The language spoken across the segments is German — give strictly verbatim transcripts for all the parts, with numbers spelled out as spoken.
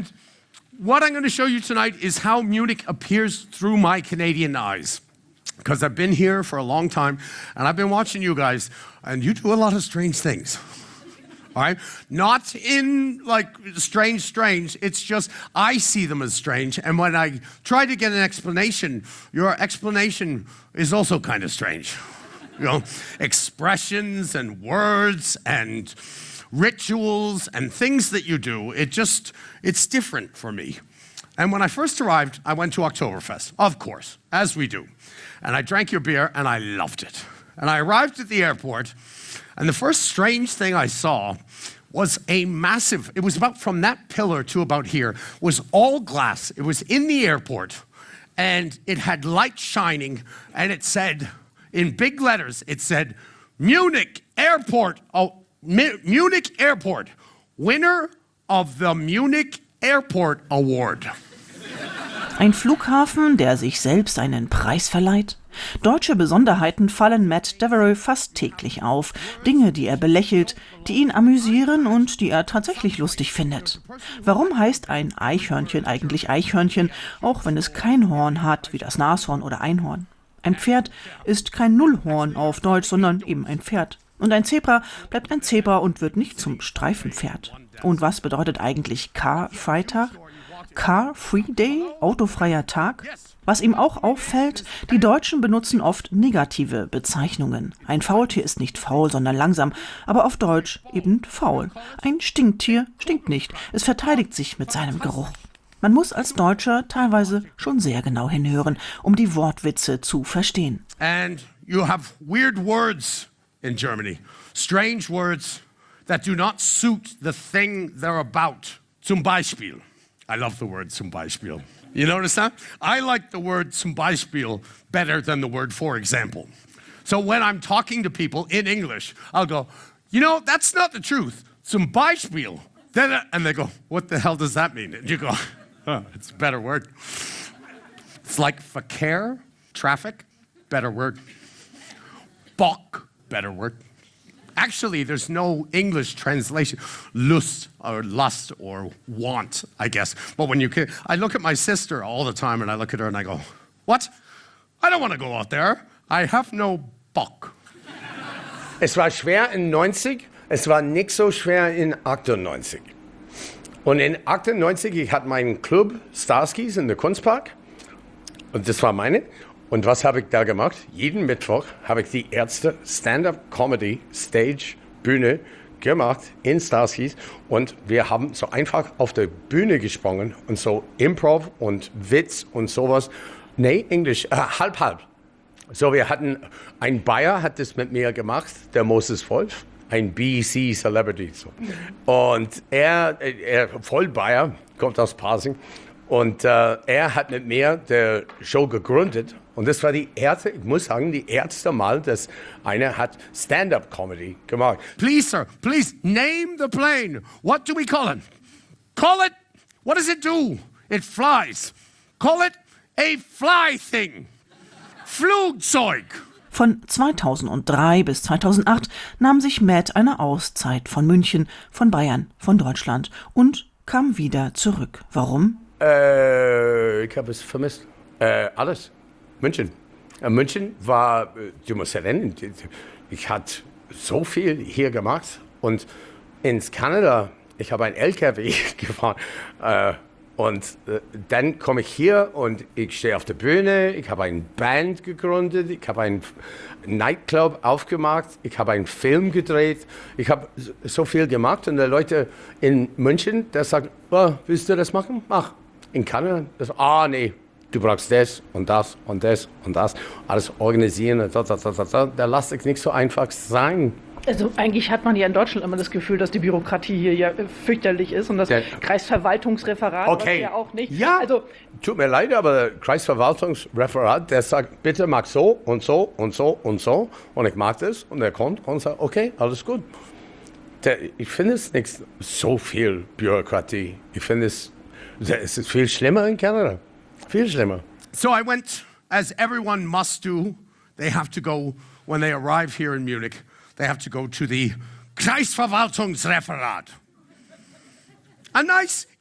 And what I'm going to show you tonight is how Munich appears through my Canadian eyes. Because I've been here for a long time, and I've been watching you guys, and you do a lot of strange things. All right? Not in, like, strange, strange. It's just I see them as strange, and when I try to get an explanation, your explanation is also kind of strange. You know, expressions and words and rituals and things that you do, it just, it's different for me. And when I first arrived, I went to Oktoberfest, of course, as we do. And I drank your beer, and I loved it. And I arrived at the airport, and the first strange thing I saw was a massive, it was about from that pillar to about here, was all glass. It was in the airport, and it had light shining, and it said, in big letters, it said, Munich Airport, oh, M- Munich Airport, winner of the Munich Airport Award. Ein Flughafen, der sich selbst einen Preis verleiht? Deutsche Besonderheiten fallen Matt Devereaux fast täglich auf. Dinge, die er belächelt, die ihn amüsieren und die er tatsächlich lustig findet. Warum heißt ein Eichhörnchen eigentlich Eichhörnchen, auch wenn es kein Horn hat, wie das Nashorn oder Einhorn? Ein Pferd ist kein Nullhorn auf Deutsch, sondern eben ein Pferd. Und ein Zebra bleibt ein Zebra und wird nicht zum Streifenpferd. Und was bedeutet eigentlich Car-Freitag? Car-Free Day, autofreier Tag? Was ihm auch auffällt, die Deutschen benutzen oft negative Bezeichnungen. Ein Faultier ist nicht faul, sondern langsam, aber auf Deutsch eben faul. Ein Stinktier stinkt nicht, es verteidigt sich mit seinem Geruch. Man muss als Deutscher teilweise schon sehr genau hinhören, um die Wortwitze zu verstehen. And you have weird words in Germany, strange words that do not suit the thing they're about. Zum Beispiel. I love the word zum Beispiel. You notice that? I like the word zum Beispiel better than the word for example. So when I'm talking to people in English, I'll go, you know, that's not the truth. Zum Beispiel. Then, and they go, what the hell does that mean? And you go, oh, it's a better word. It's like Verkehr, traffic, better word. Bock, better word. Actually, there's no English translation. Lust or lust or want, I guess. But when you can, I look at my sister all the time and I look at her and I go, what? I don't want to go out there. I have no Bock. Es war schwer in neunzig, es war nicht so schwer in achtundneunzig. Und in achtundneunzig, ich hatte meinen Club Starskis in der Kunstpark. Und das war meine. Und was habe ich da gemacht? Jeden Mittwoch habe ich die erste Stand-up-Comedy-Stage-Bühne gemacht in Starskis. Und wir haben so einfach auf der Bühne gesprungen und so Improv und Witz und sowas. Nee, Englisch, äh, halb, halb. So, wir hatten, ein Bayer hat das mit mir gemacht, der Moses Wolf, ein B C-Celebrity. So. Und er, er, voll Bayer, kommt aus Pasing. Und äh, er hat mit mir der Show gegründet. Und das war die erste, ich muss sagen, die erste Mal, dass einer hat Stand-up-Comedy gemacht. Please, sir, please name the plane. What do we call it? Call it, what does it do? It flies. Call it a fly thing. Flugzeug. Von zweitausenddrei bis zweitausendacht nahm sich Matt eine Auszeit von München, von Bayern, von Deutschland und kam wieder zurück. Warum? Äh, ich habe es vermisst. Äh, alles. München. Äh, München war, du musst erinnern, ich hatte so viel hier gemacht. Und ins Kanada, ich habe ein L K W gefahren. Äh, und äh, dann komme ich hier und ich stehe auf der Bühne. Ich habe eine Band gegründet. Ich habe einen Nightclub aufgemacht. Ich habe einen Film gedreht. Ich habe so viel gemacht. Und die Leute in München, die sagen, oh, willst du das machen? Mach. In Kanada, das, ah nee, du brauchst das und das und das und das. Alles organisieren. Da, da, da, da, da lass es nicht so einfach sein. Also eigentlich hat man ja in Deutschland immer das Gefühl, dass die Bürokratie hier ja fürchterlich ist und das Der, Kreisverwaltungsreferat, okay. was ja auch nicht. Ja, also, tut mir leid, aber der Kreisverwaltungsreferat, der sagt, bitte mach so und so und so und so und ich mag das und er kommt und sagt, okay, alles gut. Der, ich finde es nicht so viel Bürokratie. Ich finde es, es ist viel schlimmer in Kanada. Viel schlimmer. So I went, as everyone must do, they have to go, when they arrive here in Munich, they have to go to the Kreisverwaltungsreferat. A nice,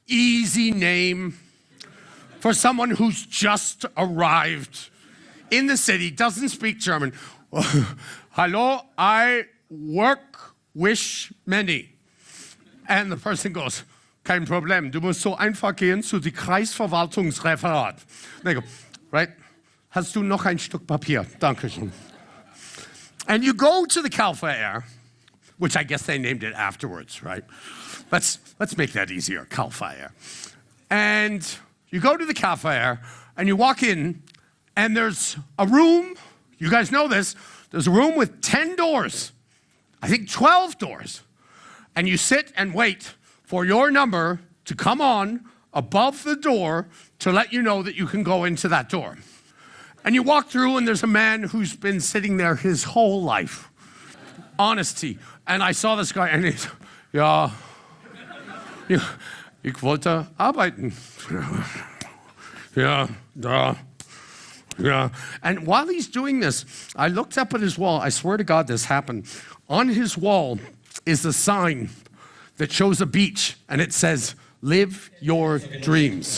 easy name for someone who's just arrived in the city, doesn't speak German. Hello, I work, wish many. And the person goes, kein Problem, du musst so einfach gehen zu die Kreisverwaltungsreferat. They go, right, hast du noch ein Stück Papier? Dankeschön. And you go to the Cal Fair, which I guess they named it afterwards, right? Let's, let's make that easier, Cal Fair. And you go to the Cal Fair, and you walk in, and there's a room, you guys know this, there's a room with ten doors, I think twelve doors. And you sit and wait for your number to come on above the door to let you know that you can go into that door. And you walk through, and there's a man who's been sitting there his whole life. Honesty. And I saw this guy, and he's, ja, ja, ich wollte arbeiten. Ja, da. Yeah. And while he's doing this, I looked up at his wall. I swear to God this happened. On his wall is a sign that shows a beach, and it says, live your dreams.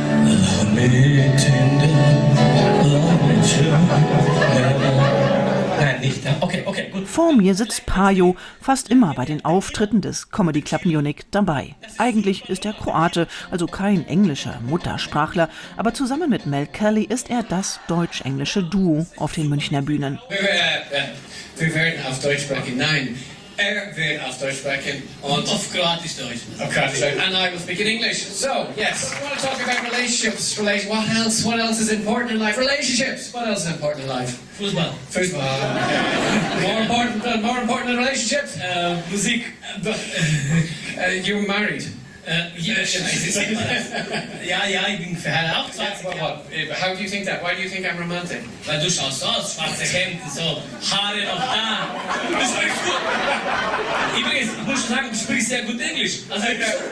Okay, okay, gut. Vor mir sitzt Pajo, fast immer bei den Auftritten des Comedy Club Munich dabei. Eigentlich ist er Kroate, also kein englischer Muttersprachler, aber zusammen mit Mel Kelly ist er das deutsch-englische Duo auf den Münchner Bühnen. Wir, äh, wir werden auf Deutsch sprechen, nein. Er wird auf Deutsch sprechen und auf Kroatisch Deutsch. Auf Kroatisch. And I will speak in English. So, yes. I want to talk about relationships. Relation. What else? What else is important in life? Relationships. What else is important in life? Fußball. Fußball. more important. Uh, more important than relationships. Uh, Musik. uh, you're married. Uh, yeah, ja, ja, ich bin verheiratet. Yeah, how do you think that? Why do you think I'm romantic? Weil du schaust aus, schwarze Hemden, so, Haare noch da. Du sprichst gut. Übrigens, ich muss schon sagen, du sprichst sehr gut Englisch. Also,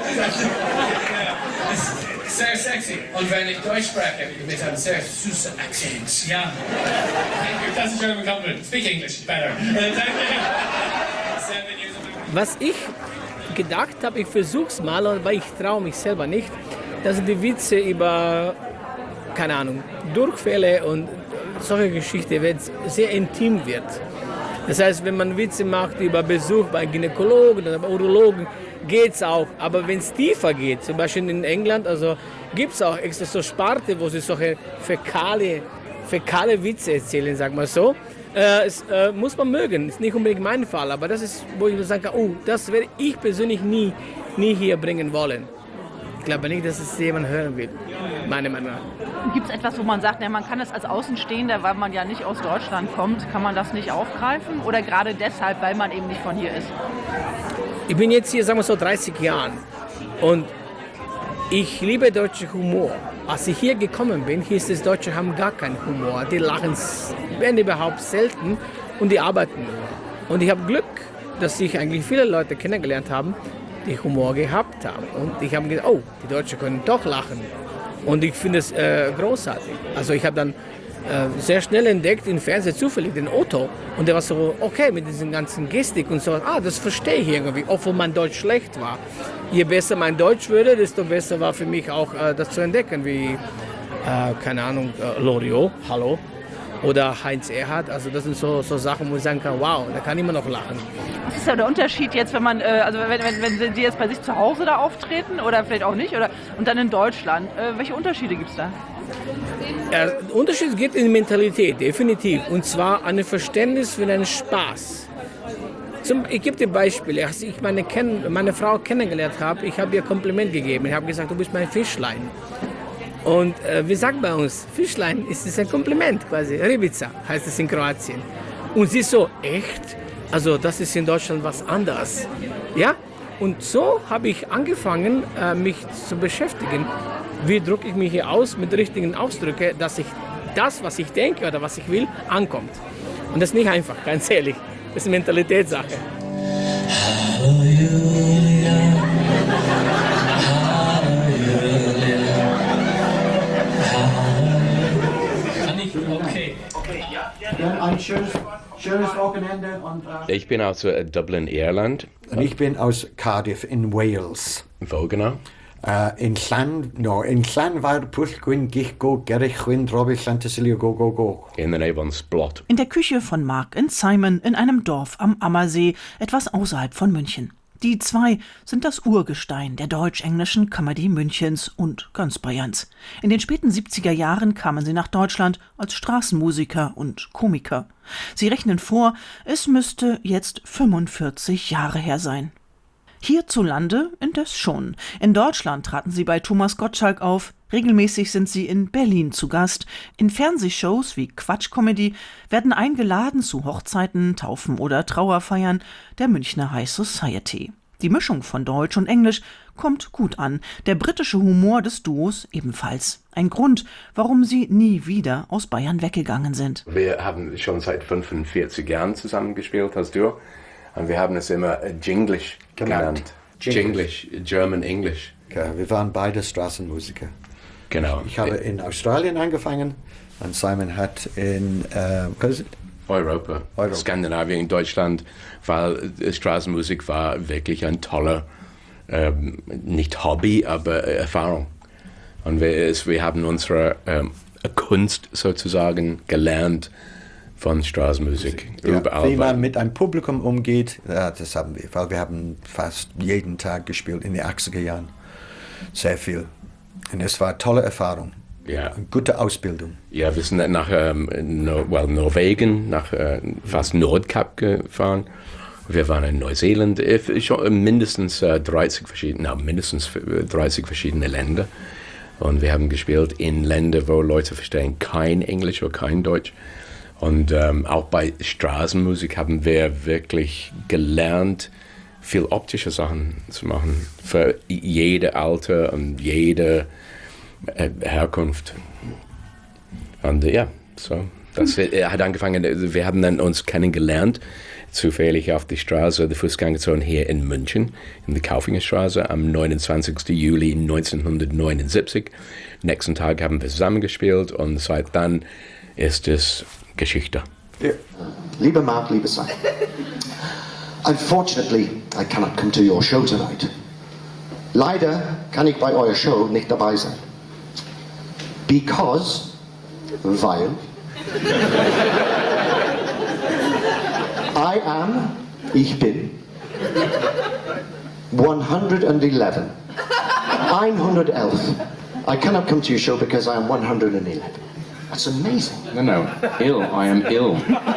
sehr sexy. Und wenn ich Deutsch spreche, mit einem sehr süßen Akzent. Ja. Thank you. That's a German compliment. Speak English better. Was ich gedacht habe, ich versuch's mal, aber ich traue mich selber nicht, dass die Witze über, keine Ahnung, Durchfälle und solche Geschichten sehr intim wird. Das heißt, wenn man Witze macht über Besuch bei Gynäkologen oder bei Urologen, geht's auch. Aber wenn es tiefer geht, zum Beispiel in England, also gibt's auch extra so Sparte, wo sie solche fäkale, fäkale Witze erzählen, sag mal so. Äh, es äh, muss man mögen, ist nicht unbedingt mein Fall, aber das ist, wo ich sagen kann, oh, das werde ich persönlich nie, nie hier bringen wollen. Ich glaube nicht, dass es jemand hören will, meiner Meinung nach. Gibt es etwas, wo man sagt, ja, man kann es als Außenstehender, weil man ja nicht aus Deutschland kommt, kann man das nicht aufgreifen? Oder gerade deshalb, weil man eben nicht von hier ist? Ich bin jetzt hier, sagen wir so, dreißig Jahren und ich liebe deutschen Humor. Als ich hier gekommen bin, hieß es, Deutsche haben gar keinen Humor. Die lachen, wenn überhaupt, selten und die arbeiten nur. Und ich habe Glück, dass ich eigentlich viele Leute kennengelernt habe, die Humor gehabt haben. Und ich habe gedacht, oh, die Deutschen können doch lachen. Und ich finde es äh, großartig. Also ich habe dann äh, sehr schnell entdeckt im Fernsehen zufällig den Otto. Und der war so, okay, mit diesen ganzen Gestik und so. Ah, das verstehe ich irgendwie, obwohl mein Deutsch schlecht war. Je besser mein Deutsch würde, desto besser war für mich auch äh, das zu entdecken, wie, äh, keine Ahnung, äh, Loriot, hallo, oder Heinz Erhardt. Also das sind so, so Sachen, wo ich sagen kann, wow, da kann ich immer noch lachen. Was ist ja der Unterschied jetzt, wenn man, äh, also wenn, wenn, wenn Sie jetzt bei sich zu Hause da auftreten oder vielleicht auch nicht, oder, und dann in Deutschland, äh, welche Unterschiede gibt es da? Der Unterschied geht in die Mentalität, definitiv. Und zwar ein Verständnis für den Spaß. Zum, ich gebe dir Beispiele. Als ich meine, meine Frau kennengelernt habe, ich habe ihr Kompliment gegeben. Ich habe gesagt, du bist mein Fischlein. Und äh, wir sagen bei uns, Fischlein ist es ein Kompliment quasi. Ribica heißt es in Kroatien. Und sie so, echt? Also das ist in Deutschland was anderes. Ja? Und so habe ich angefangen, äh, mich zu beschäftigen. Wie drücke ich mich hier aus mit richtigen Ausdrücken, dass ich das, was ich denke oder was ich will, ankommt. Und das ist nicht einfach, ganz ehrlich. Das ist eine Mentalitätssache. Hallo Julia. Hallo Julia. Okay. Okay, ja. Ja, ein schönes, schönes Wochenende. Und, äh ich bin aus äh, Dublin, Irland. Und ich bin aus Cardiff in Wales. Wo genau? Uh, in Llan, no, in Llanfair Pwll Gwyn Gich Go Gerich Gwyn Drobi Llantysilio Go Go Go. In den Avonsblot. In der Küche von Mark und Simon in einem Dorf am Ammersee, etwas außerhalb von München. Die zwei sind das Urgestein der deutsch-englischen Comedy Münchens und ganz Bayerns. In den späten siebziger Jahren kamen sie nach Deutschland als Straßenmusiker und Komiker. Sie rechnen vor, es müsste jetzt fünfundvierzig Jahre her sein. Hierzulande indes schon. In Deutschland traten sie bei Thomas Gottschalk auf. Regelmäßig sind sie in Berlin zu Gast. In Fernsehshows wie Quatsch-Comedy werden eingeladen zu Hochzeiten, Taufen oder Trauerfeiern der Münchner High Society. Die Mischung von Deutsch und Englisch kommt gut an. Der britische Humor des Duos ebenfalls. Ein Grund, warum sie nie wieder aus Bayern weggegangen sind. Wir haben schon seit fünfundvierzig Jahren zusammengespielt als Duo. Und wir haben es immer Jinglish genannt. Jinglish, German English. Okay, wir waren beide Straßenmusiker. Genau. Ich habe in Australien angefangen und Simon hat in äh, Europa, Europa, Skandinavien, Deutschland, weil Straßenmusik war wirklich ein toller, ähm, nicht Hobby, aber Erfahrung. Und wir, es, wir haben unsere ähm, Kunst sozusagen gelernt von Straßenmusik. Ja, überall. Wie man mit einem Publikum umgeht, ja, das haben wir, weil wir haben fast jeden Tag gespielt in den achtziger Jahren. Sehr viel. Und es war eine tolle Erfahrung. Ja. Eine gute Ausbildung. Ja, wir sind nach ähm, Nor- well, Norwegen, nach äh, fast Nordkap gefahren. Wir waren in Neuseeland, äh, schon mindestens äh, dreißig verschiedene, no, mindestens dreißig verschiedene Länder. Und wir haben gespielt in Ländern, wo Leute verstehen kein Englisch oder kein Deutsch. Und ähm, auch bei Straßenmusik haben wir wirklich gelernt, viel optische Sachen zu machen für jede Alter und jede äh, Herkunft. Und äh, ja, so. Das er hat angefangen, wir haben dann uns kennengelernt, zufällig auf die Straße, der Fußgängerzone hier in München, in der Kaufingerstraße, am neunundzwanzigsten Juli neunzehnhundertneunundsiebzig. Nächsten Tag haben wir zusammengespielt und seit dann ist es Geschichte. Yeah. Lieber Mark, lieber Simon, unfortunately, I cannot come to your show tonight. Leider kann ich bei eurer Show nicht dabei sein. Because, weil, I am, ich bin, one hundred eleven. one hundred eleven. I cannot come to your show because I am one hundred eleven. That's amazing. No, no, ill. I am ill.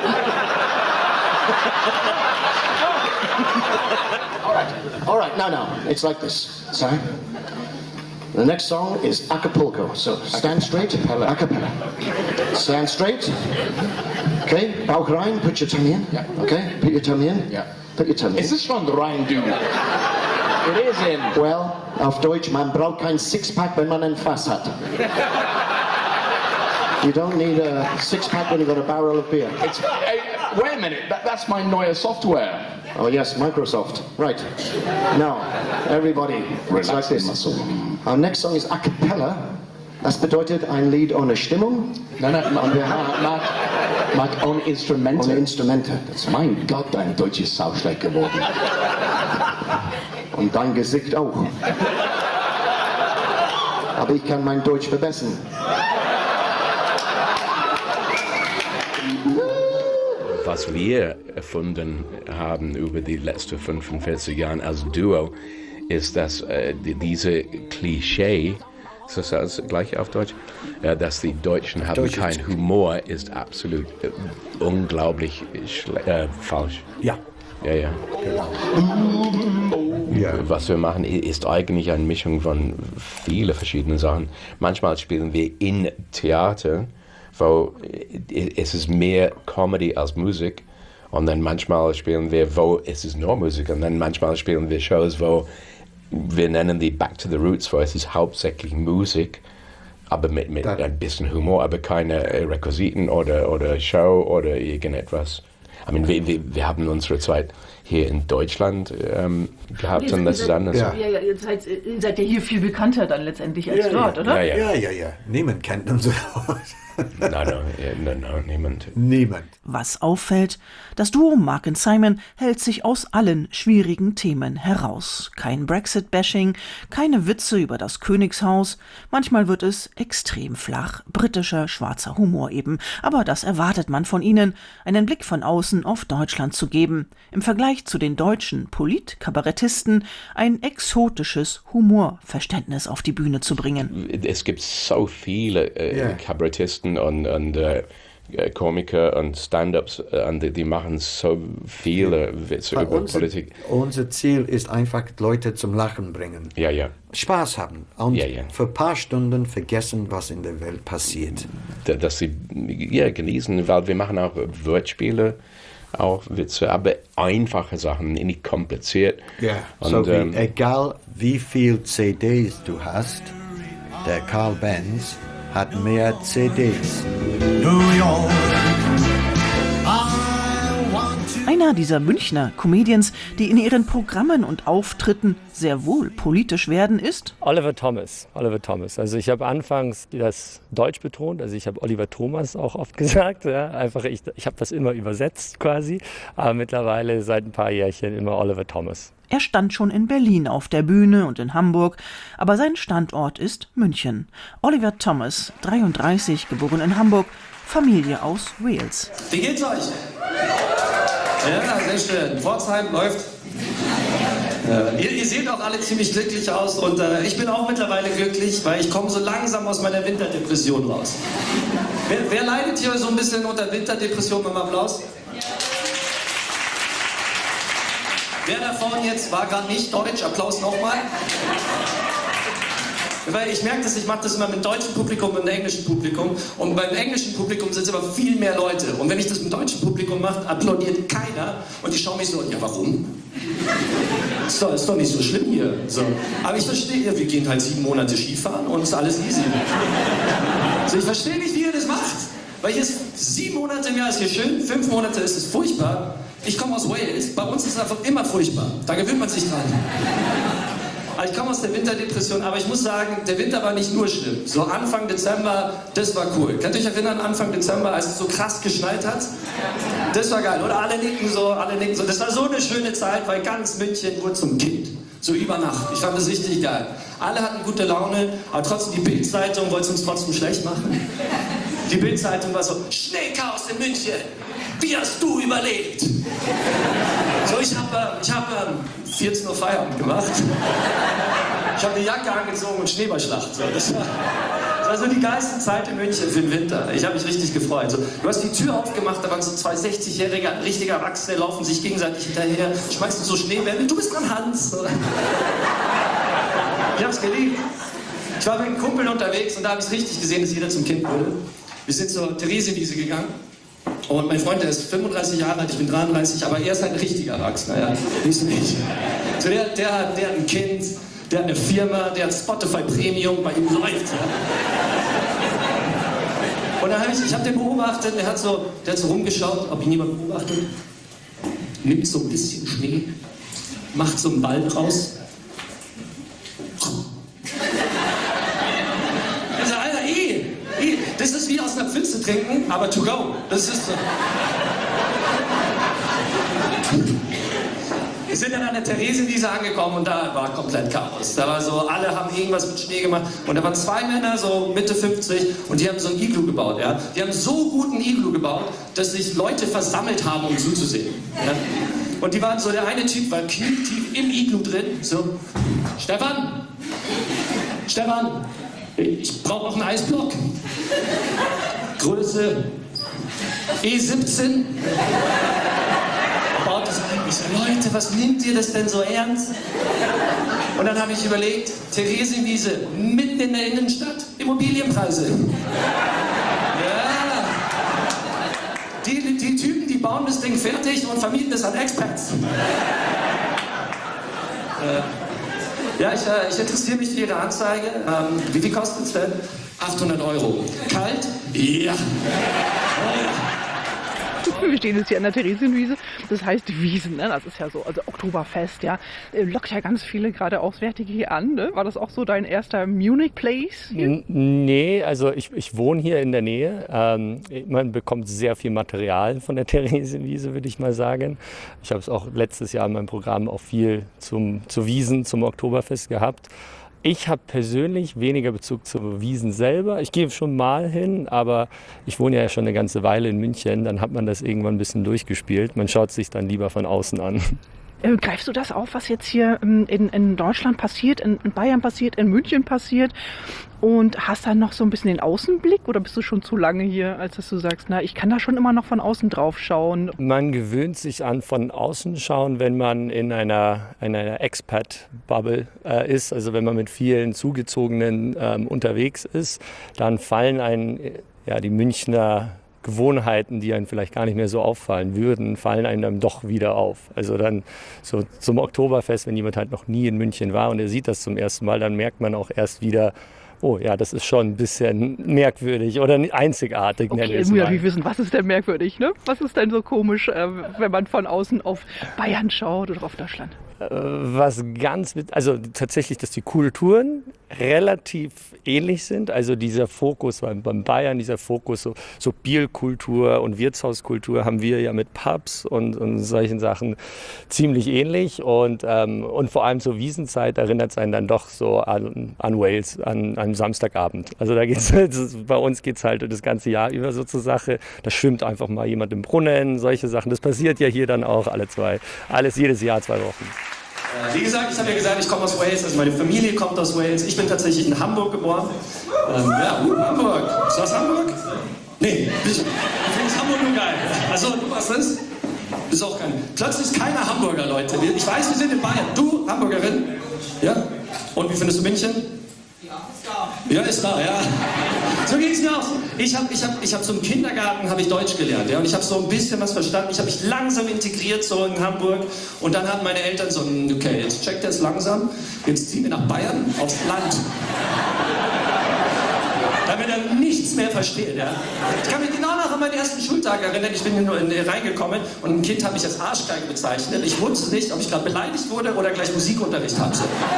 All right, all right. No, no. It's like this. Sorry. The next song is Acapulco. So stand straight. A cappella. Stand straight. Okay. Bauch rein. Put your tummy in. Yeah. Okay. Put your tummy in. Yeah. Put your tummy in. Is this from the Rhine Dude? It is in. Well, auf Deutsch, man braucht kein Sixpack, wenn man ein Fass hat. You don't need a six-pack when you've got a barrel of beer. It's, hey, wait a minute, that, that's my neue software. Oh yes, Microsoft. Right. Now, everybody, it's like this. Muscle. Our next song is a cappella. Das bedeutet ein Lied ohne Stimmung. Nein, nein, Mark, Mark, Mark, ohne Instrumente. Ohne Instrumente. Mein Gott, dein Deutsch ist sauschlecht geworden. Und dein Gesicht auch. Aber ich kann mein Deutsch verbessern. Was wir erfunden haben über die letzten fünfundvierzig Jahre als Duo, ist, dass äh, die, diese Klischee, ist das das gleiche auf Deutsch, äh, dass die Deutschen haben Deutsch keinen Humor, ist absolut äh, unglaublich schle- äh, falsch. Ja. Ja, ja. Ja. Was wir machen, ist eigentlich eine Mischung von vielen verschiedenen Sachen. Manchmal spielen wir in Theater, wo es ist mehr Comedy als Musik. Und dann manchmal spielen wir, wo es ist nur Musik. Und dann manchmal spielen wir Shows, wo wir nennen die Back to the Roots, wo es ist hauptsächlich Musik, aber mit, mit ein bisschen Humor, aber keine Requisiten oder, oder Show oder irgendetwas. I mean, wir, wir, wir haben unsere Zeit hier in Deutschland ähm, gehabt und das ist anders. Ja. Ja, ja, ihr, seid, ihr seid ja hier viel bekannter dann letztendlich als dort, oder? Ja, Ja, ja, ja. Niemand kennt unser Haus. Nein, nein, nein, nein, niemand. Niemand. Was auffällt, das Duo Mark und Simon hält sich aus allen schwierigen Themen heraus. Kein Brexit-Bashing, keine Witze über das Königshaus. Manchmal wird es extrem flach, britischer, schwarzer Humor eben. Aber das erwartet man von ihnen, einen Blick von außen auf Deutschland zu geben. Im Vergleich zu den deutschen Polit-Kabarettisten ein exotisches Humorverständnis auf die Bühne zu bringen. Es gibt so viele äh, Ja. Kabarettisten und, und äh, Komiker und Stand-Ups, äh, und die, die machen so viele Witze Weil über unser, Politik. unser Ziel ist einfach, Leute zum Lachen bringen. Ja, ja. Spaß haben und Ja, ja. für ein paar Stunden vergessen, was in der Welt passiert. Da- Dass sie ja, genießen, weil wir machen auch Wortspiele, auch Witze, aber einfache Sachen, nicht kompliziert. Und, so wie, ähm, egal wie viel C Ds du hast, der Carl Benz hat mehr C Ds. Einer dieser Münchner Comedians, die in ihren Programmen und Auftritten sehr wohl politisch werden, ist Oliver Thomas. Oliver Thomas. Also ich habe anfangs das Deutsch betont, also ich habe Oliver Thomas auch oft gesagt. Ja. Einfach ich, ich habe das immer übersetzt quasi, aber mittlerweile seit ein paar Jährchen immer Oliver Thomas. Er stand schon in Berlin auf der Bühne und in Hamburg, aber sein Standort ist München. Oliver Thomas, dreiunddreißig, geboren in Hamburg, Familie aus Wales. Wie geht's euch? Ja, sehr schön. Pforzheim läuft. Äh, ihr, ihr seht auch alle ziemlich glücklich aus und äh, ich bin auch mittlerweile glücklich, weil ich komme so langsam aus meiner Winterdepression raus. Wer, wer leidet hier so ein bisschen unter Winterdepression? Mal Applaus. Wer davon jetzt war gerade nicht deutsch? Applaus nochmal. Weil ich merke das, ich mache das immer mit deutschem Publikum und mit englischem Publikum. Und beim englischen Publikum sind es immer viel mehr Leute. Und wenn ich das mit deutschem Publikum mache, applaudiert keiner. Und die schauen mich so, ja warum? Ist doch, ist doch nicht so schlimm hier. So. Aber ich verstehe, wir gehen halt sieben Monate Skifahren und ist alles easy. Also ich verstehe nicht, wie ihr das macht. Weil hier ist sieben Monate im Jahr ist hier schön, fünf Monate ist es furchtbar. Ich komme aus Wales, bei uns ist es einfach immer furchtbar. Da gewöhnt man sich dran. Ich komme aus der Winterdepression, aber ich muss sagen, der Winter war nicht nur schlimm. So Anfang Dezember, das war cool. Könnt ihr euch erinnern, Anfang Dezember, als es so krass geschneit hat? Das war geil. Oder alle nicken so, alle nicken so. Das war so eine schöne Zeit, weil ganz München wurde zum Kind. So über Nacht. Ich fand das richtig geil. Alle hatten gute Laune, aber trotzdem die Bild-Zeitung wollte es uns trotzdem schlecht machen. Die Bild-Zeitung war so, Schneechaos in München. Wie hast du überlebt? So, ich habe ich hab, ähm, vierzehn Uhr Feierabend gemacht. Ich habe eine Jacke angezogen und Schneeballschlacht. So, das, war, das war so die geilste Zeit in München für den Winter. Ich habe mich richtig gefreut. So, du hast die Tür aufgemacht, da waren so zwei sechzigjährige, richtige Erwachsene, laufen sich gegenseitig hinterher, schmeißen so Schneebälle. Du bist dran, Hans. So. Ich habe es geliebt. Ich war mit einem Kumpel unterwegs und da habe ich richtig gesehen, dass jeder zum Kind wurde. Wir sind zur Theresienwiese gegangen. Und mein Freund, der ist fünfunddreißig Jahre alt, ich bin dreiunddreißig, aber er ist halt ein richtiger Erwachsener, ja. Nicht so nicht. So der, der, hat, der hat ein Kind, der hat eine Firma, der hat Spotify Premium, bei ihm läuft, ja. Und dann habe ich, ich habe den beobachtet, der hat, so, der hat so rumgeschaut, ob ihn jemand beobachtet, nimmt so ein bisschen Schnee, macht so einen Ball draus. Also, Alter, eh, eh, das ist wie aus einer Pfütze trinken, aber to go. Das ist so. Wir sind dann an der Theresienwiese angekommen und da war komplett Chaos. Da war so, alle haben irgendwas mit Schnee gemacht und da waren zwei Männer, so Mitte fünfzig, und die haben so ein Iglu gebaut. Ja? Die haben so gut ein Iglu gebaut, dass sich Leute versammelt haben, um zuzusehen. Ja? Und die waren so, der eine Typ war knietief im Iglu drin, so, Stefan, Stefan, ich brauche noch einen Eisblock. Größe E siebzehn. Baut das Iglu. Ich so, Leute, was nimmt ihr das denn so ernst? Und dann habe ich überlegt, Theresienwiese, mitten in der Innenstadt, Immobilienpreise. Ja. Die, die Typen, die bauen das Ding fertig und vermieten das an Expats. Äh, ja, ich, äh, ich interessiere mich für Ihre Anzeige. Ähm, wie viel kostet es denn? achthundert Euro. Kalt? Ja. Oh, ja. Wir stehen jetzt hier an der Theresienwiese. Das heißt Wiesen, ne? Das ist ja so, also Oktoberfest, ja. Lockt ja ganz viele gerade Auswärtige hier an, ne? War das auch so dein erster Munich-Place hier? N- Nee, also ich, ich wohne hier in der Nähe. Ähm, man bekommt sehr viel Material von der Theresienwiese, würde ich mal sagen. Ich habe es auch letztes Jahr in meinem Programm auch viel zum, zu Wiesen, zum Oktoberfest gehabt. Ich habe persönlich weniger Bezug zu Wiesen selber. Ich gehe schon mal hin, aber ich wohne ja schon eine ganze Weile in München. Dann hat man das irgendwann ein bisschen durchgespielt. Man schaut sich dann lieber von außen an. Äh, greifst du das auf, was jetzt hier ähm, in, in Deutschland passiert, in, in Bayern passiert, in München passiert? Und hast dann noch so ein bisschen den Außenblick oder bist du schon zu lange hier, als dass du sagst, na, ich kann da schon immer noch von außen drauf schauen? Man gewöhnt sich an von außen schauen, wenn man in einer, in einer Expat-Bubble äh, ist, also wenn man mit vielen Zugezogenen ähm, unterwegs ist, dann fallen einem ja, die Münchner Gewohnheiten, die einem vielleicht gar nicht mehr so auffallen würden, fallen einem dann doch wieder auf. Also dann so zum Oktoberfest, wenn jemand halt noch nie in München war und er sieht das zum ersten Mal, dann merkt man auch erst wieder, oh ja, das ist schon ein bisschen merkwürdig oder einzigartig. Okay, ich muss natürlich wissen, was ist denn merkwürdig, ne? Was ist denn so komisch, äh, wenn man von außen auf Bayern schaut oder auf Deutschland? Was ganz, also tatsächlich, dass die Kulturen relativ ähnlich sind. Also dieser Fokus beim, beim Bayern, dieser Fokus so, so Bierkultur und Wirtshauskultur haben wir ja mit Pubs und, und solchen Sachen ziemlich ähnlich. Und, ähm, und vor allem zur Wiesenzeit erinnert es einen dann doch so an, an Wales, an, an Samstagabend. Also da geht's, bei uns geht es halt das ganze Jahr über so zur Sache. Da schwimmt einfach mal jemand im Brunnen, solche Sachen. Das passiert ja hier dann auch alle zwei, alles jedes Jahr zwei Wochen. Wie gesagt, ich habe ja gesagt, ich komme aus Wales, also meine Familie kommt aus Wales. Ich bin tatsächlich in Hamburg geboren. Ähm, ja, uh, Hamburg. Ist das Hamburg? Nee, bitte. Ich finde Hamburg nur geil. Also, du warst das? Ist auch kein. Plötzlich ist keiner Hamburger, Leute. Ich weiß, wir sind in Bayern. Du, Hamburgerin? Ja? Und wie findest du München? Ja, ist da, ja. So ging es mir auch. Ich habe ich hab, ich hab so im Kindergarten habe ich Deutsch gelernt, ja, und ich habe so ein bisschen was verstanden. Ich habe mich langsam integriert so in Hamburg und dann hatten meine Eltern so ein, okay, jetzt checkt er es langsam, jetzt ziehen wir nach Bayern aufs Land. Damit er nichts mehr versteht, ja. Ich kann mich genau noch an meinen ersten Schultag erinnern. Ich bin hier nur in, reingekommen und ein Kind hat mich als Arschgeige bezeichnet. Ich wusste nicht, ob ich gerade beleidigt wurde oder gleich Musikunterricht hatte.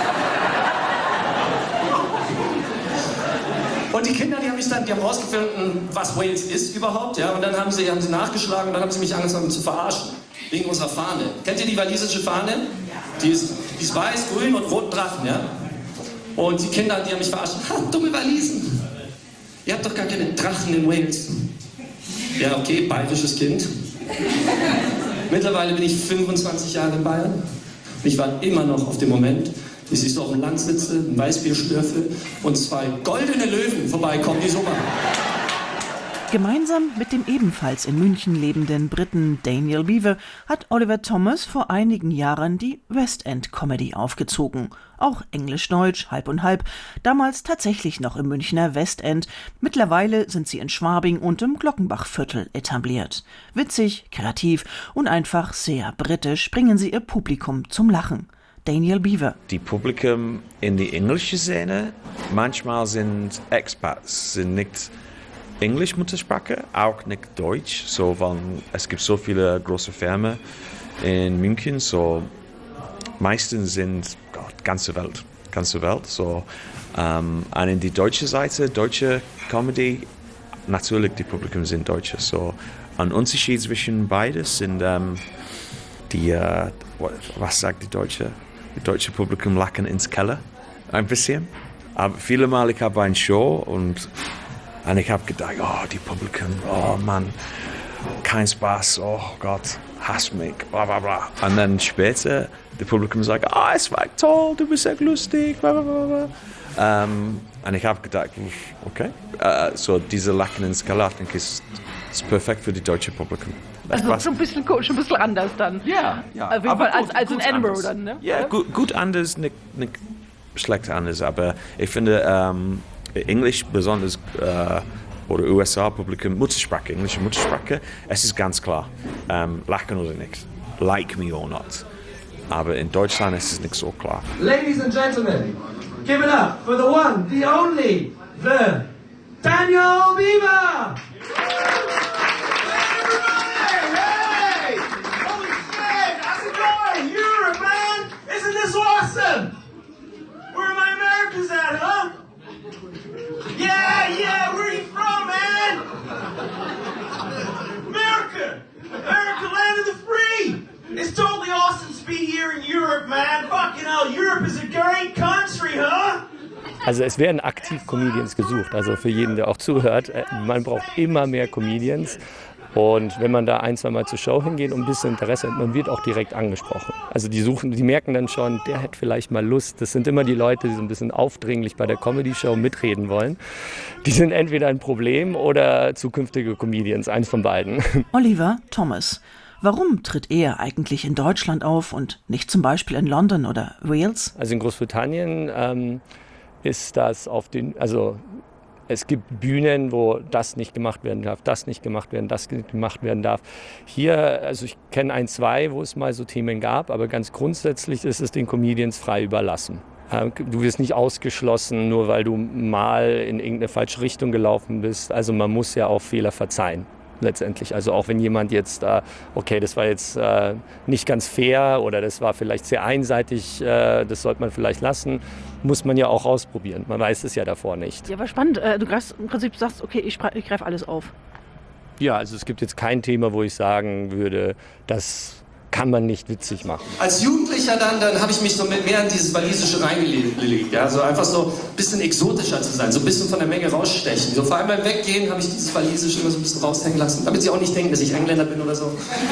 Und die Kinder, die haben mich dann, die haben rausgefunden, was Wales ist überhaupt, ja. Und dann haben sie, haben sie nachgeschlagen und dann haben sie mich angefangen zu verarschen. Wegen unserer Fahne. Kennt ihr die walisische Fahne? Ja. Die ist, die ist weiß, grün und roten Drachen, ja. Und die Kinder, die haben mich verarscht. Ha, dumme Walisen. Ihr habt doch gar keine Drachen in Wales. Ja, okay, bayerisches Kind. Mittlerweile bin ich fünfundzwanzig Jahre in Bayern. Und ich warte immer noch auf den Moment, bis ich so auf dem Land sitze, ein Weißbier schlürfe und zwei goldene Löwen vorbeikommen, die Sommer. Gemeinsam mit dem ebenfalls in München lebenden Briten Daniel Beaver hat Oliver Thomas vor einigen Jahren die West End Comedy aufgezogen. Auch Englisch-Deutsch, halb und halb. Damals tatsächlich noch im Münchner West End. Mittlerweile sind sie in Schwabing und im Glockenbachviertel etabliert. Witzig, kreativ und einfach sehr britisch bringen sie ihr Publikum zum Lachen. Daniel Beaver. Die Publikum in die englische Szene, manchmal sind Expats, sind nicht Englisch Muttersprache, auch nicht Deutsch. So, weil es gibt so viele große Firmen in München, so meistens sind Gott, ganze Welt, ganze Welt. So, ähm, und in die deutsche Seite, deutsche Comedy, natürlich die Publikum sind Deutsche. So, ein Unterschied zwischen beides sind ähm, die, äh, was sagt die Deutsche? Die deutsche Publikum lachen ins Keller, ein bisschen. Aber viele Mal, ich habe eine Show und, und ich habe gedacht, oh, die Publikum, oh Mann, kein Spaß, oh Gott, hass mich, bla bla bla. Und dann später, das Publikum sagt, oh, es war toll, du bist echt lustig, bla bla bla. Um, und ich habe gedacht, okay, uh, so diese Lachen ins Keller, denke ich, ist, ist perfekt für die deutsche Publikum. Also was? schon ein bisschen schon ein bisschen anders dann. Ja, ja. Auf jeden Aber Fall gut, als, als in Edinburgh anders. dann, ne? Ja, gut, gut anders, nicht, nicht schlecht anders, aber ich finde ähm, Englisch besonders äh, oder U S A-Publikum, Muttersprache, englische Muttersprache, es ist ganz klar, ähm, lachen oder nicht, like me or not. Aber in Deutschland ist es nicht so klar. Ladies and gentlemen, give it up for the one, the only, the Daniel Beaver! Everybody, awesome! Where are my Americans at, huh? Yeah, yeah, where are you from, man? America! America, land of the free! It's totally awesome to be here in Europe, man. Fucking hell, Europe is a great country, huh? Also es werden aktiv Comedians gesucht, also für jeden, der auch zuhört. Man braucht immer mehr Comedians. Und wenn man da ein, zwei Mal zur Show hingeht und ein bisschen Interesse hat, man wird auch direkt angesprochen. Also die suchen, die merken dann schon, der hat vielleicht mal Lust. Das sind immer die Leute, die so ein bisschen aufdringlich bei der Comedy-Show mitreden wollen. Die sind entweder ein Problem oder zukünftige Comedians, eins von beiden. Oliver Thomas. Warum tritt er eigentlich in Deutschland auf und nicht zum Beispiel in London oder Wales? Also in Großbritannien ähm, ist das auf den, also es gibt Bühnen, wo das nicht gemacht werden darf, das nicht gemacht werden, das nicht gemacht werden darf. Hier, also ich kenne ein, zwei, wo es mal so Themen gab, aber ganz grundsätzlich ist es den Comedians frei überlassen. Du wirst nicht ausgeschlossen, nur weil du mal in irgendeine falsche Richtung gelaufen bist. Also man muss ja auch Fehler verzeihen. Letztendlich. Also auch wenn jemand jetzt, äh, okay, das war jetzt äh, nicht ganz fair oder das war vielleicht sehr einseitig, äh, das sollte man vielleicht lassen, muss man ja auch ausprobieren. Man weiß es ja davor nicht. Ja, aber spannend. Äh, du greifst im Prinzip sagst, okay, ich, ich greife alles auf. Ja, also es gibt jetzt kein Thema, wo ich sagen würde, das kann man nicht witzig machen. Als Jugendlicher dann, dann habe ich mich so mehr in dieses Walisische reingelegt. Ja? So einfach so ein bisschen exotischer zu sein, so ein bisschen von der Menge rausstechen. So vor allem beim Weggehen habe ich dieses Walisische immer so ein bisschen raushängen lassen, damit sie auch nicht denken, dass ich Engländer bin oder so.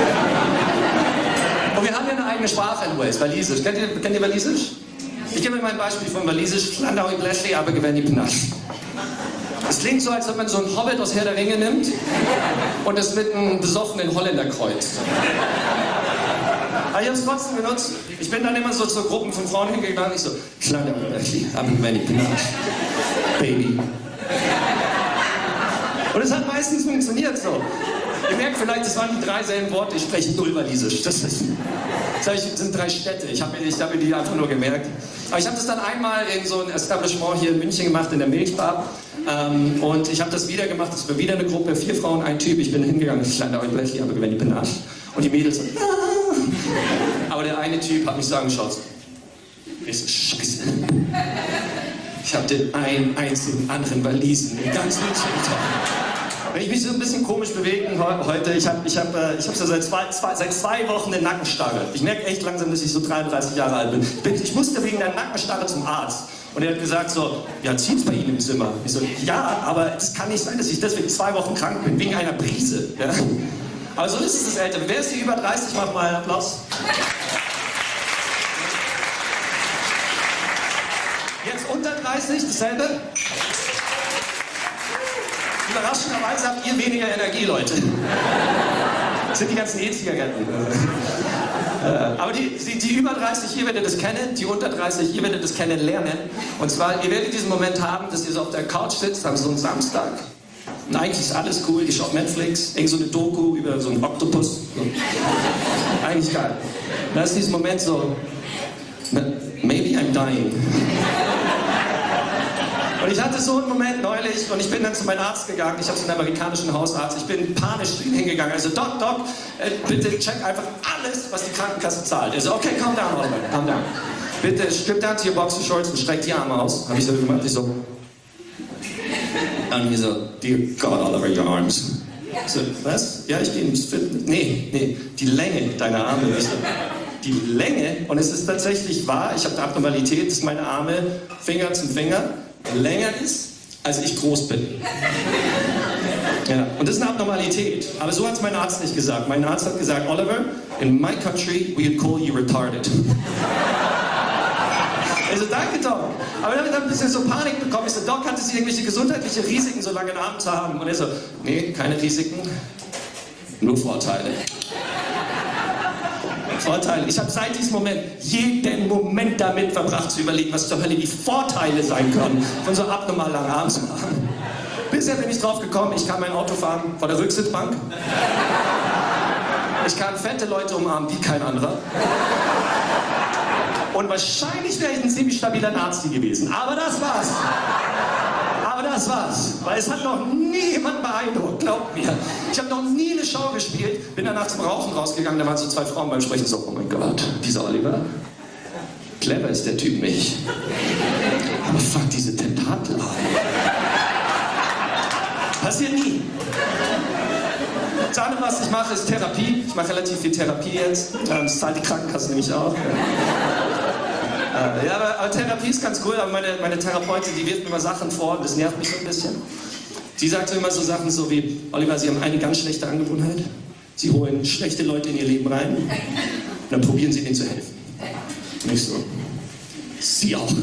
Und wir haben ja eine eigene Sprache in Wales, Walisisch. Kennt ihr, kennt ihr Walisisch? Ich gebe euch mal ein Beispiel von Walisisch. Landau i Bleschli, aber gewinnt die Pnasch. Es klingt so, als ob man so einen Hobbit aus Herr der Ringe nimmt und es mit einem besoffenen Holländer kreuzt. Aber ich habe es trotzdem genutzt. Ich bin dann immer so zu Gruppen von Frauen hingegangen und ich so, kleiner aber wenn ich bin Baby. Und es hat meistens funktioniert so. Ihr merkt vielleicht, das waren die drei selben Worte, ich spreche null Walisisch. Das, ist, das sind drei Städte, ich habe mir, ich hab mir die einfach nur gemerkt. Aber ich habe das dann einmal in so ein Establishment hier in München gemacht, in der Milchbar. Ähm, und ich habe das wieder gemacht, das war wieder eine Gruppe, vier Frauen, ein Typ. Ich bin hingegangen, ich lande euch gleich, aber wenn die Penage. Und die Mädels so, ah. Aber der eine Typ hat mich so angeschaut. Ich so, Scheiße. Ich habe den einen einzigen anderen Walisen in ganz München getroffen. Wenn ich mich so ein bisschen komisch bewege heute, ich habe ich hab, ich hab so seit zwei, zwei, seit zwei Wochen eine Nackenstarre. Ich merke echt langsam, dass ich so dreiunddreißig Jahre alt bin. Ich musste wegen der Nackenstarre zum Arzt. Und er hat gesagt so, ja, zieht's bei Ihnen im Zimmer? Ich so, ja, aber es kann nicht sein, dass ich deswegen zwei Wochen krank bin, wegen einer Brise. Ja? Aber so ist es das Ältere. Wer ist hier über dreißig? Mach mal einen Applaus. Jetzt unter dreißig, dasselbe. Überraschenderweise habt ihr weniger Energie, Leute. Das sind die ganzen E-Zigaretten. Aber die, die, die über dreißig, ihr werdet das kennen, die unter dreißig, ihr werdet das kennenlernen. Und zwar, ihr werdet diesen Moment haben, dass ihr so auf der Couch sitzt, am so einen Samstag. Und eigentlich ist alles cool, ihr schaut Netflix, irgend so eine Doku über so einen Oktopus. So. Eigentlich geil. Da ist dieser Moment so, maybe I'm dying. Und ich hatte so einen Moment neulich und ich bin dann zu meinem Arzt gegangen, ich habe so einen amerikanischen Hausarzt, ich bin panisch hingegangen, also Doc, Doc, äh, bitte check einfach alles, was die Krankenkasse zahlt. Er so, okay, calm down, Oliver, calm down. Bitte strip down to your boxer shorts und streck die Arme aus. Habe ich so gemacht, ich so. Und mir so, dear God, Oliver, your arms. Ich so, was? Ja, ich bin fit. Nee, nee, die Länge deiner Arme. Ich so, die Länge, und es ist tatsächlich wahr, ich habe eine Abnormalität, dass meine Arme Finger zum Finger länger ist, als ich groß bin. Ja, und das ist eine Abnormalität. Aber so hat es mein Arzt nicht gesagt. Mein Arzt hat gesagt, Oliver, in my country, we'd call you retarded. Ich so, danke, Doc. Aber dann habe ich ein bisschen so Panik bekommen. Ich so, Doc, hatte Sie irgendwelche gesundheitliche Risiken, so lange einen Arm zu haben? Und er so, nee, keine Risiken, nur Vorteile. Vorteile. Ich habe seit diesem Moment jeden Moment damit verbracht zu überlegen, was zur Hölle die Vorteile sein können, von so abnormal langen Armen zu haben. Bisher bin ich drauf gekommen, ich kann mein Auto fahren vor der Rücksitzbank. Ich kann fette Leute umarmen wie kein anderer. Und wahrscheinlich wäre ich ein ziemlich stabiler Nazi gewesen. Aber das war's. Aber das war's. Weil es hat noch nie jemand beeindruckt, glaubt mir. Ich habe noch nie eine Show gespielt, bin danach zum Rauchen rausgegangen, da waren so zwei Frauen beim Sprechen so, oh mein Gott, dieser Oliver. Clever ist der Typ nicht. Aber fuck diese Tentakel an. Passiert nie. Das andere, was ich mache, ist Therapie. Ich mache relativ viel Therapie jetzt. Das zahlt die Krankenkasse nämlich auch. Ja, aber, aber Therapie ist ganz cool. Aber meine, meine Therapeutin, die wirft mir immer Sachen vor. Das nervt mich so ein bisschen. Die sagt immer so Sachen so wie, Oliver, Sie haben eine ganz schlechte Angewohnheit. Sie holen schlechte Leute in Ihr Leben rein. Und dann probieren Sie denen zu helfen. Und ich so, Sie auch.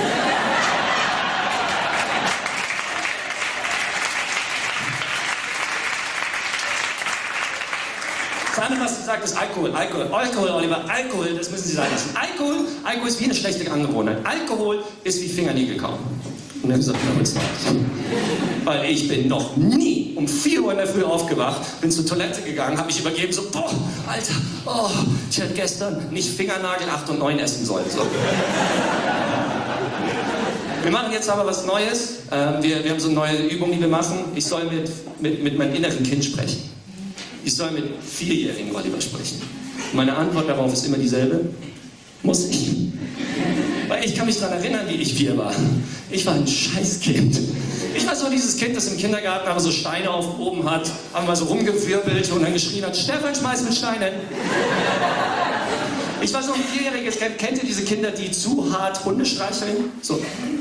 Das andere, was sie sagt, ist Alkohol. Alkohol, Alkohol, Oliver, Alkohol, das müssen Sie sein lassen. Alkohol, Alkohol ist wie eine schlechte Angewohnheit. Alkohol ist wie Fingernägel kauen. Und er sagt, na, jetzt weil ich bin noch nie um vier Uhr in der Früh aufgewacht, bin zur Toilette gegangen, habe mich übergeben, so, boah, Alter, oh, ich hätte gestern nicht Fingernagel acht und neun essen sollen. So. Wir machen jetzt aber was Neues. Ähm, wir, wir haben so eine neue Übung, die wir machen. Ich soll mit, mit, mit meinem inneren Kind sprechen. Ich soll mit vierjährigen Oliver sprechen. Meine Antwort darauf ist immer dieselbe. Muss ich. Weil ich kann mich daran erinnern, wie ich vier war. Ich war ein Scheißkind. Ich war so dieses Kind, das im Kindergarten aber so Steine auf oben hat, haben mal so rumgewirbelt und dann geschrien hat, Stefan, schmeiß mit Steinen. Ich war so ein vierjähriges Kind. Kennt ihr diese Kinder, die zu hart Hunde streicheln? So.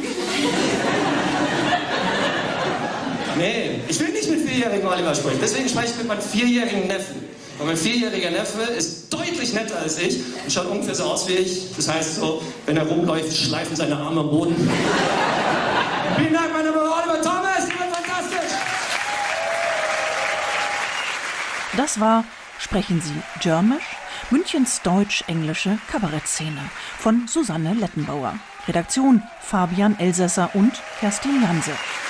Nee, ich will nicht mit vierjährigen Oliver sprechen. Deswegen spreche ich mit meinem vierjährigen Neffen. Und mein vierjähriger Neffe ist deutlich netter als ich und schaut ungefähr so aus wie ich. Das heißt so, wenn er rumläuft, schleifen seine Arme am Boden. Vielen Dank, mein Name ist Oliver Thomas. Ihr seid fantastisch. Das war Sprechen Sie Germisch? Münchens deutsch-englische Kabarettszene von Susanne Lettenbauer. Redaktion Fabian Elsässer und Kerstin Janse.